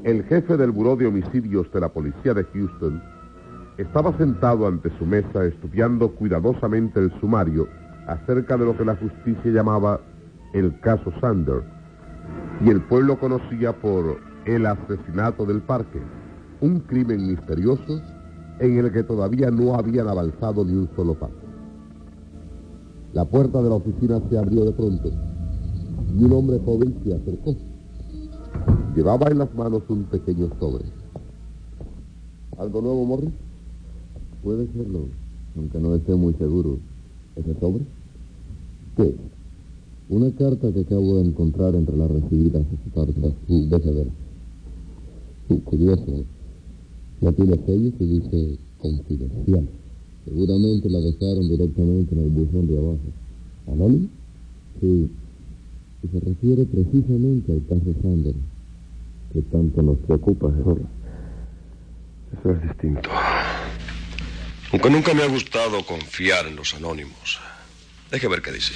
El jefe del buró de homicidios de la policía de Houston estaba sentado ante su mesa estudiando cuidadosamente el sumario acerca de lo que la justicia llamaba el caso Sander, y el pueblo conocía por el asesinato del parque, un crimen misterioso en el que todavía no habían avanzado ni un solo paso. La puerta de la oficina se abrió de pronto y un hombre joven se acercó. Llevaba en las manos un pequeño sobre. ¿Algo nuevo, Morris? Puede serlo, aunque no esté muy seguro. ¿Ese sobre? ¿Qué? Una carta que acabo de encontrar entre las recibidas de su carta. Deje ver. Curioso. No tiene sellos y dice confidencial. Seguramente la dejaron directamente en el buzón de abajo. ¿Anónimo? Sí. Y se refiere precisamente al caso Sander, que tanto nos preocupa, Jesús. Eso es distinto. Aunque nunca me ha gustado confiar en los anónimos. Deje ver qué dice.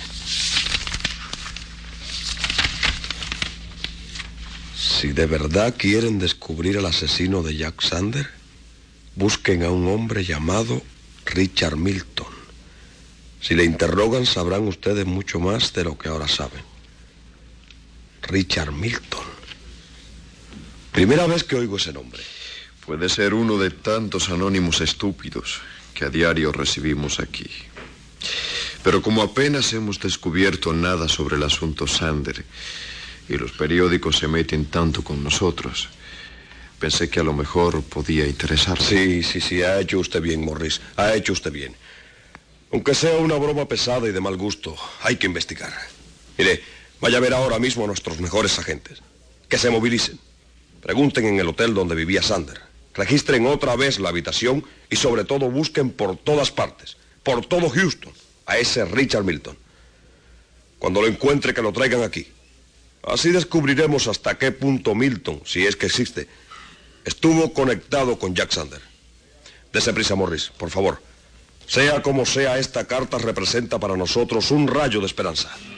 Si de verdad quieren descubrir al asesino de Jack Sander, busquen a un hombre llamado Richard Milton. Si le interrogan, sabrán ustedes mucho más de lo que ahora saben. Richard Milton. Primera vez que oigo ese nombre. Puede ser uno de tantos anónimos estúpidos que a diario recibimos aquí. Pero como apenas hemos descubierto nada sobre el asunto Sander y los periódicos se meten tanto con nosotros, pensé que a lo mejor podía interesarse. Sí, ha hecho usted bien, Morris. Ha hecho usted bien. Aunque sea una broma pesada y de mal gusto, hay que investigar. Mire, vaya a ver ahora mismo a nuestros mejores agentes. Que se movilicen. Pregunten en el hotel donde vivía Sander. Registren otra vez la habitación y sobre todo busquen por todas partes, por todo Houston, a ese Richard Milton. Cuando lo encuentre, que lo traigan aquí. Así descubriremos hasta qué punto Milton, si es que existe, estuvo conectado con Jack Sander. Dese prisa, Morris, por favor. Sea como sea, esta carta representa para nosotros un rayo de esperanza.